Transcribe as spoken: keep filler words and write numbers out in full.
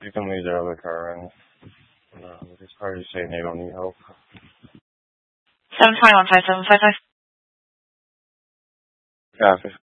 You can leave their other car in. No, these parties saying they don't need help. seven twenty-one, five seven five five. Copy.